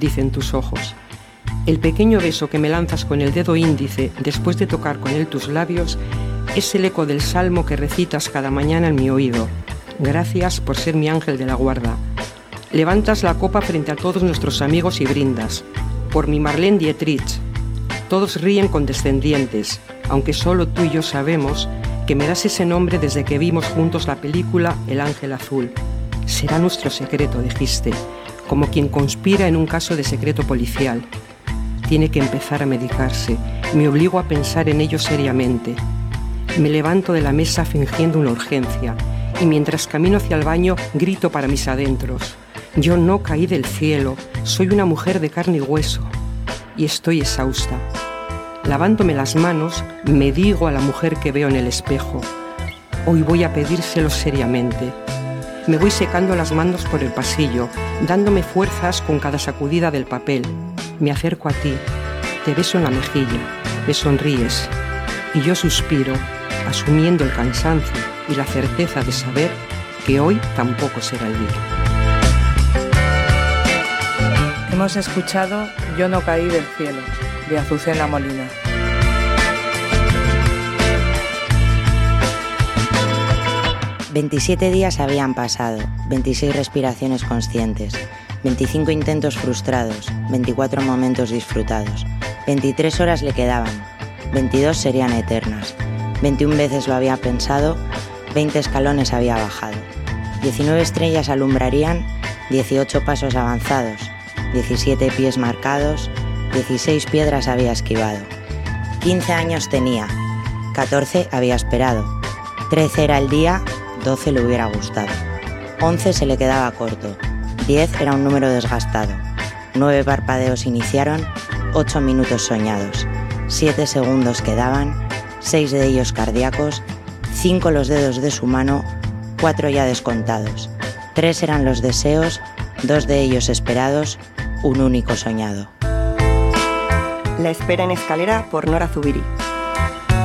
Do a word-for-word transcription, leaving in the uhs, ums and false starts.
dicen tus ojos. El pequeño beso que me lanzas con el dedo índice después de tocar con él tus labios es el eco del salmo que recitas cada mañana en mi oído. Gracias por ser mi ángel de la guarda. Levantas la copa frente a todos nuestros amigos y brindas. Por mi Marlene Dietrich. Todos ríen condescendientes, aunque solo tú y yo sabemos que me das ese nombre desde que vimos juntos la película El Ángel Azul. Será nuestro secreto, dijiste, como quien conspira en un caso de secreto policial. Tiene que empezar a medicarse. Me obligo a pensar en ello seriamente. Me levanto de la mesa fingiendo una urgencia y mientras camino hacia el baño grito para mis adentros. Yo no caí del cielo, soy una mujer de carne y hueso y estoy exhausta. Lavándome las manos, me digo a la mujer que veo en el espejo. Hoy voy a pedírselo seriamente. Me voy secando las manos por el pasillo, dándome fuerzas con cada sacudida del papel. Me acerco a ti, te beso en la mejilla, me sonríes y yo suspiro, asumiendo el cansancio y la certeza de saber que hoy tampoco será el día. Hemos escuchado Yo no caí del cielo, de Azucena Molina. veintisiete días habían pasado, veintiséis respiraciones conscientes, veinticinco intentos frustrados, veinticuatro momentos disfrutados, veintitrés horas le quedaban, veintidós serían eternas, veintiuna veces lo había pensado, veinte escalones había bajado, diecinueve estrellas alumbrarían, dieciocho pasos avanzados, diecisiete pies marcados, dieciséis piedras había esquivado, quince años tenía, catorce había esperado, trece era el día, doce le hubiera gustado, once se le quedaba corto, diez era un número desgastado, nueve parpadeos iniciaron, ocho minutos soñados, siete segundos quedaban, seis de ellos cardíacos, cinco los dedos de su mano, cuatro ya descontados, tres eran los deseos, dos de ellos esperados, un único soñado. La espera en escalera por Nora Zubiri.